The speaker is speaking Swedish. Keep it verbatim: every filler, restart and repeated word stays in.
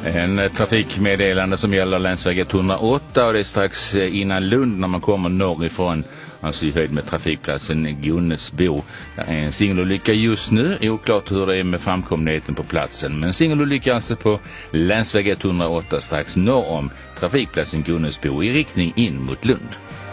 En trafikmeddelande som gäller länsväg etthundraåtta och det är strax innan Lund när man kommer norrifrån, alltså i höjd med trafikplatsen Gunnesbo. Det är en singelolycka just nu, oklart hur det är med framkomligheten på platsen. Men singelolycka alltså på länsväg etthundraåtta strax norr om trafikplatsen Gunnesbo i riktning in mot Lund.